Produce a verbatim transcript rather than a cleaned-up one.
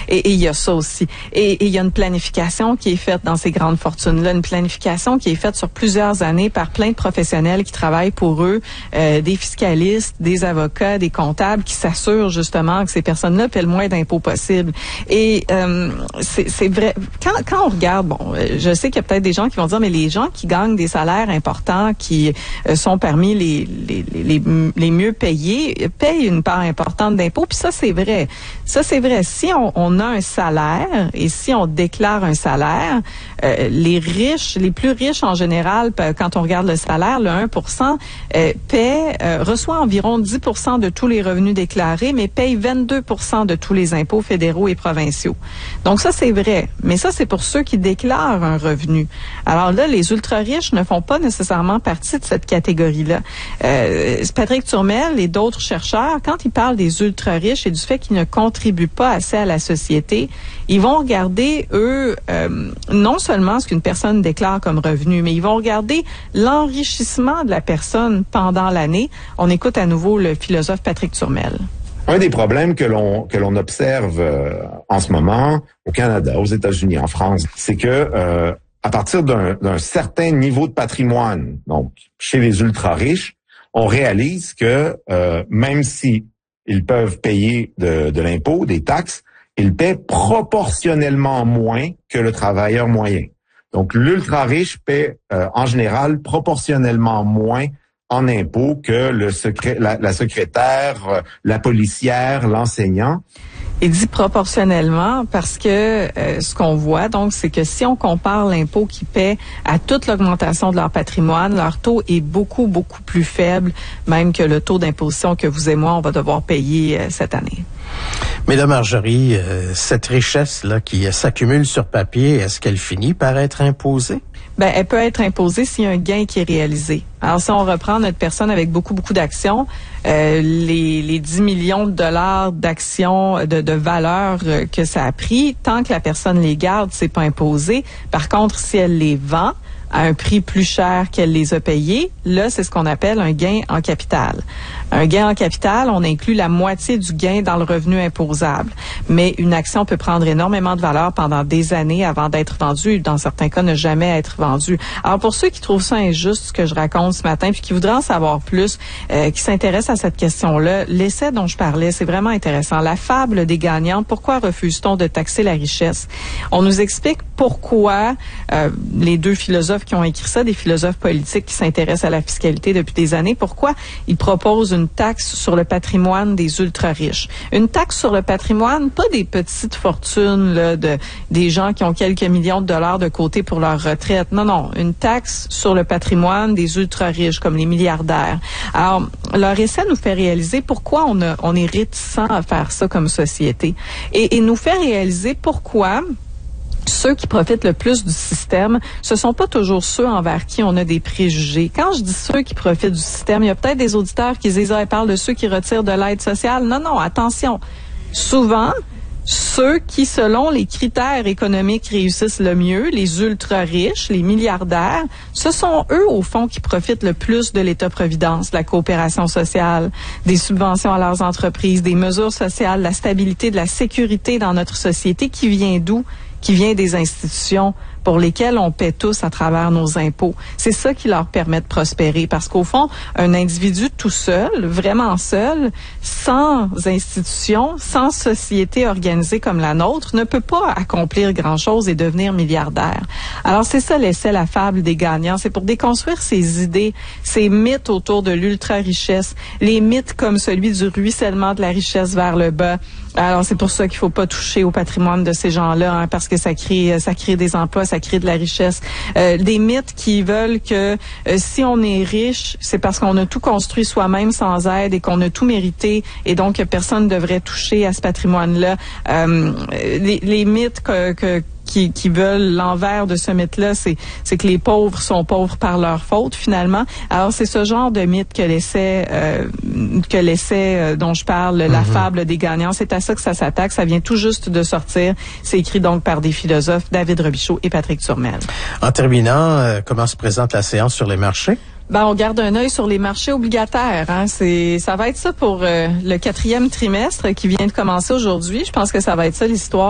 Et il y a ça aussi. Et il y a une planification qui est faite dans ces grandes fortunes-là, une planification qui est faite sur plusieurs années par plein de professionnels qui travaillent pour eux, euh, des fiscalistes, des avocats, des comptables qui s'assurent justement que ces personnes-là paient le moins d'impôts possible. Et euh, c'est, c'est vrai, quand, quand on regarde, bon, je sais qu'il y a peut-être des gens qui vont dire, mais les gens qui gagnent des salaires importants, qui euh, sont parmi les, les, les, les mieux payés, payent une part importante d'impôts. Puis ça, c'est vrai. Ça, c'est vrai. Si on, on a un salaire et si on déclare un salaire, euh, les riches, les plus riches en général, quand on regarde le salaire, le un pour cent euh, paie, euh, reçoit environ dix pour cent de tous les revenus déclarés, mais paye vingt-deux pour cent de tous les impôts fédéraux et provinciaux. Donc ça, c'est vrai. Mais ça, c'est pour ceux qui déclarent un revenu. Alors là, les ultra-riches ne font pas nécessairement partie de cette catégorie-là. Euh, Patrick Turmel et d'autres chercheurs, quand ils parlent des ultra-riches et du fait qu'ils ne contribuent pas assez à la société, ils vont regarder, eux, euh, non seulement ce qu'une personne déclare comme revenu, mais ils vont regarder l'enrichissement de la personne pendant l'année. On écoute à nouveau le philosophe Patrick Turmel. Un des problèmes que l'on que l'on observe euh, en ce moment au Canada, aux États-Unis, en France, c'est que euh, à partir d'un, d'un certain niveau de patrimoine, donc chez les ultra-riches, on réalise que euh, même si ils peuvent payer de, de l'impôt, des taxes, ils paient proportionnellement moins que le travailleur moyen. Donc, l'ultra-riche paie euh, en général proportionnellement moins en impôts que le secré- la, la secrétaire, euh, la policière, l'enseignant. Il dit proportionnellement parce que euh, ce qu'on voit, donc, c'est que si on compare l'impôt qu'ils paient à toute l'augmentation de leur patrimoine, leur taux est beaucoup, beaucoup plus faible, même que le taux d'imposition que vous et moi, on va devoir payer euh, cette année. Mais là, Marjorie, euh, cette richesse-là qui s'accumule sur papier, est-ce qu'elle finit par être imposée? Ben, elle peut être imposée s'il y a un gain qui est réalisé. Alors, si on reprend notre personne avec beaucoup, beaucoup d'actions, euh, les, les dix millions de dollars d'actions, de, de valeur euh, que ça a pris, tant que la personne les garde, c'est pas imposé. Par contre, si elle les vend à un prix plus cher qu'elle les a payés, là, c'est ce qu'on appelle un gain en capital. Un gain en capital, on inclut la moitié du gain dans le revenu imposable. Mais une action peut prendre énormément de valeur pendant des années avant d'être vendue, dans certains cas, ne jamais être vendue. Alors, pour ceux qui trouvent ça injuste, ce que je raconte ce matin, puis qui voudraient en savoir plus, euh, qui s'intéressent à cette question-là, l'essai dont je parlais, c'est vraiment intéressant. La fable des gagnants, pourquoi refuse-t-on de taxer la richesse? On nous explique pourquoi euh, les deux philosophes qui ont écrit ça, des philosophes politiques qui s'intéressent à la fiscalité depuis des années, pourquoi ils proposent une taxe sur le patrimoine des ultra-riches. Une taxe sur le patrimoine, pas des petites fortunes là, de des gens qui ont quelques millions de dollars de côté pour leur retraite. Non, non, une taxe sur le patrimoine des ultra-riches, comme les milliardaires. Alors, leur essai nous fait réaliser pourquoi on, a, on est réticent à faire ça comme société. Et, et nous fait réaliser pourquoi ceux qui profitent le plus du système, ce sont pas toujours ceux envers qui on a des préjugés. Quand je dis ceux qui profitent du système, il y a peut-être des auditeurs qui disent, ah, ils parlent de ceux qui retirent de l'aide sociale. Non, non, attention. Souvent, ceux qui, selon les critères économiques, réussissent le mieux, les ultra-riches, les milliardaires, ce sont eux, au fond, qui profitent le plus de l'État-providence, de la coopération sociale, des subventions à leurs entreprises, des mesures sociales, la stabilité, de la sécurité dans notre société qui vient d'où? Qui vient des institutions pour lesquelles on paie tous à travers nos impôts. C'est ça qui leur permet de prospérer parce qu'au fond, un individu tout seul, vraiment seul, sans institutions, sans société organisée comme la nôtre, ne peut pas accomplir grand-chose et devenir milliardaire. Alors c'est ça l'essai, la fable des gagnants. C'est pour déconstruire ces idées, ces mythes autour de l'ultra-richesse, les mythes comme celui du ruissellement de la richesse vers le bas. Alors c'est pour ça qu'il faut pas toucher au patrimoine de ces gens-là, hein, parce que ça crée, ça crée des emplois, ça crée de la richesse. Euh, des mythes qui veulent que euh, si on est riche, c'est parce qu'on a tout construit soi-même sans aide et qu'on a tout mérité et donc que personne ne devrait toucher à ce patrimoine-là. Euh, les, les mythes que, que Qui, qui veulent l'envers de ce mythe-là, c'est, c'est que les pauvres sont pauvres par leur faute, finalement. Alors, c'est ce genre de mythe que l'essai, euh, que l'essai euh, dont je parle, mm-hmm. La fable des gagnants, c'est à ça que ça s'attaque. Ça vient tout juste de sortir. C'est écrit donc par des philosophes, David Robichaud et Patrick Turmel. En terminant, euh, comment se présente la séance sur les marchés? Ben, on garde un œil sur les marchés obligataires. Hein. C'est, ça va être ça pour euh, le quatrième trimestre qui vient de commencer aujourd'hui. Je pense que ça va être ça l'histoire.